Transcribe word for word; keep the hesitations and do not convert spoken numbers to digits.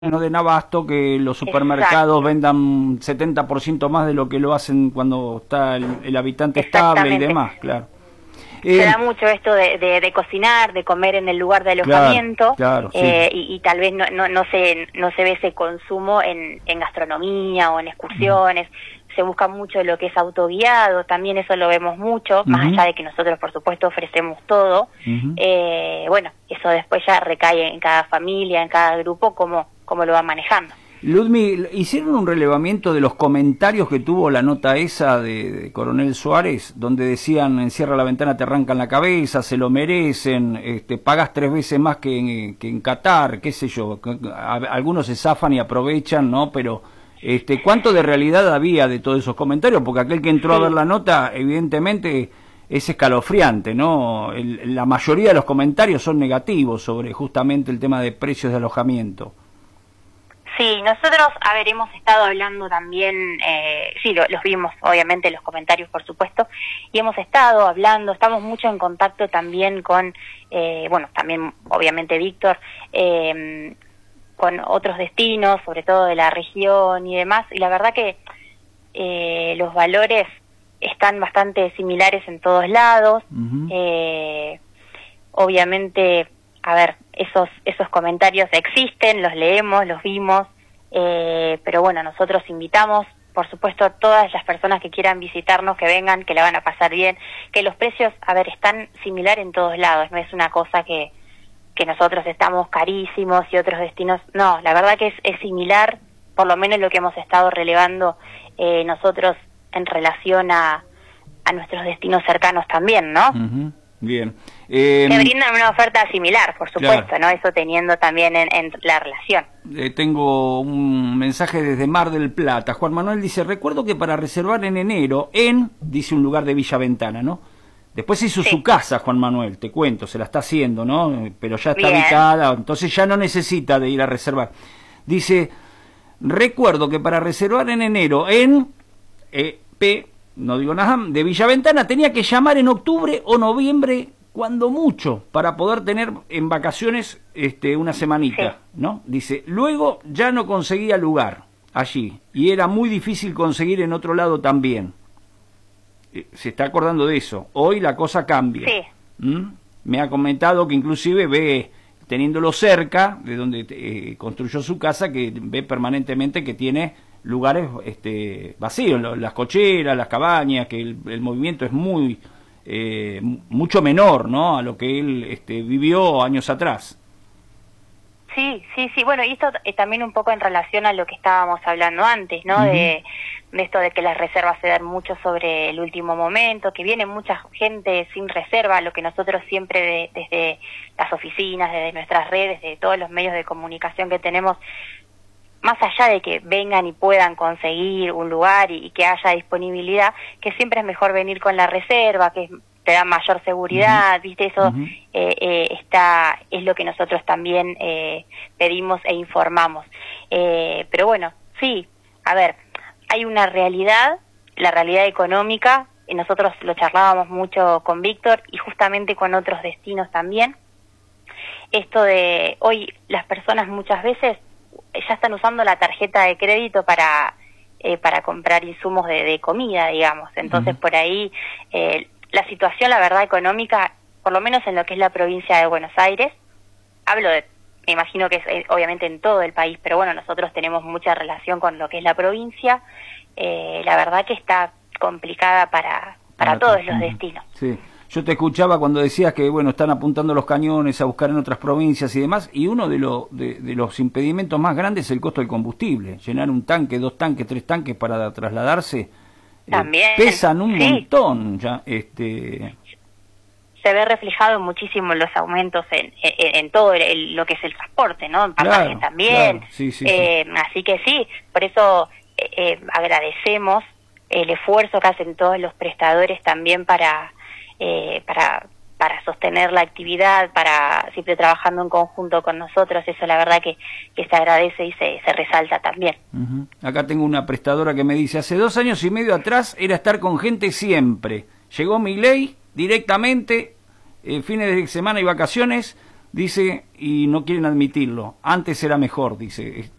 no den abasto, que los supermercados Exacto. vendan setenta por ciento más de lo que lo hacen cuando está el, el habitante estable y demás, claro. Se Eh, da mucho esto de, de, de cocinar, de comer en el lugar de alojamiento, claro, claro, eh, sí. y, y tal vez no, no, no, se, no se ve ese consumo en, en gastronomía o en excursiones. Uh-huh. Se busca mucho lo que es autoguiado, también eso lo vemos mucho, uh-huh. más allá de que nosotros por supuesto ofrecemos todo. Uh-huh. eh, bueno, eso después ya recae en cada familia, en cada grupo, cómo, cómo lo va manejando. Ludmi, ¿hicieron un relevamiento de los comentarios que tuvo la nota esa de, de Coronel Suárez, donde decían, encierra la ventana, te arrancan la cabeza, se lo merecen, este, pagas tres veces más que en, que en Qatar, qué sé yo? Algunos se zafan y aprovechan, ¿no? Pero, este, ¿cuánto de realidad había de todos esos comentarios? Porque aquel que entró sí. a ver la nota, evidentemente, es escalofriante, ¿no? El, la mayoría de los comentarios son negativos sobre justamente el tema de precios de alojamiento. Sí, nosotros, a ver, hemos estado hablando también, eh, sí, lo, los vimos, obviamente, los comentarios, por supuesto, y hemos estado hablando, estamos mucho en contacto también con, eh, bueno, también, obviamente, Víctor, eh, con otros destinos, sobre todo de la región y demás, y la verdad que eh, los valores están bastante similares en todos lados, uh-huh. eh, obviamente, a ver, esos esos comentarios existen, los leemos, los vimos, eh, pero bueno, nosotros invitamos, por supuesto, a todas las personas que quieran visitarnos, que vengan, que la van a pasar bien, que los precios, a ver, están similar en todos lados, no es una cosa que, que nosotros estamos carísimos y otros destinos, no, la verdad que es, es similar, por lo menos lo que hemos estado relevando eh, nosotros en relación a, a nuestros destinos cercanos también, ¿no? Uh-huh. Bien. Eh, que brindan una oferta similar, por supuesto, claro. ¿no? Eso teniendo también en, en la relación. Eh, tengo un mensaje desde Mar del Plata. Juan Manuel dice, recuerdo que para reservar en enero, en, dice un lugar de Villa Ventana, ¿no? Después hizo sí. su casa, Juan Manuel, te cuento, se la está haciendo, ¿no? Pero ya está Bien. habitada, entonces ya no necesita de ir a reservar. Dice, recuerdo que para reservar en enero, en, eh, P, no digo nada, de Villa Ventana, tenía que llamar en octubre o noviembre, cuando mucho, para poder tener en vacaciones este, una semanita, sí. ¿no? Dice, luego ya no conseguía lugar allí, y era muy difícil conseguir en otro lado también. Se está acordando de eso. Hoy la cosa cambia. Sí. ¿Mm? Me ha comentado que inclusive ve, teniéndolo cerca, de donde eh, construyó su casa, que ve permanentemente que tiene lugares este, vacíos, las cocheras, las cabañas, que el, el movimiento es muy eh, mucho menor, ¿no? A lo que él este, vivió años atrás. Sí, sí, sí. Bueno, y esto es también un poco en relación a lo que estábamos hablando antes, ¿no? Uh-huh. de, de esto de que las reservas se dan mucho sobre el último momento, que viene mucha gente sin reserva, lo que nosotros siempre de, desde las oficinas, desde nuestras redes, de todos los medios de comunicación que tenemos, más allá de que vengan y puedan conseguir un lugar y, y que haya disponibilidad, que siempre es mejor venir con la reserva, que te da mayor seguridad, uh-huh. ¿viste? Eso uh-huh. eh, eh, está es lo que nosotros también eh, pedimos e informamos. Eh, pero bueno, sí, a ver, hay una realidad, la realidad económica, y nosotros lo charlábamos mucho con Víctor y justamente con otros destinos también. Esto de hoy las personas muchas veces ya están usando la tarjeta de crédito para eh, para comprar insumos de, de comida, digamos. Entonces, uh-huh. por ahí, eh, la situación, la verdad, económica, por lo menos en lo que es la provincia de Buenos Aires, hablo de, me imagino que es eh, obviamente en todo el país, pero bueno, nosotros tenemos mucha relación con lo que es la provincia, eh, la verdad que está complicada para, para todos uh-huh. los destinos. Sí. Yo te escuchaba cuando decías que, bueno, están apuntando los cañones a buscar en otras provincias y demás, y uno de, lo, de, de los impedimentos más grandes es el costo del combustible. Llenar un tanque, dos tanques, tres tanques para trasladarse, también eh, pesan un sí. montón. Ya, este... Se ve reflejado muchísimo los aumentos en, en, en todo el, el, lo que es el transporte, ¿no? En pasajes claro, también. Claro. Sí, sí, eh, sí. Así que sí, por eso eh, eh, agradecemos el esfuerzo que hacen todos los prestadores también para... Eh, para para sostener la actividad, para siempre trabajando en conjunto con nosotros, eso la verdad que, que se agradece y se, se resalta también. Uh-huh. Acá tengo una prestadora que me dice, hace dos años y medio atrás era estar con gente siempre, llegó Milei directamente, eh, fines de semana y vacaciones, Dice, y no quieren admitirlo, antes era mejor, dice.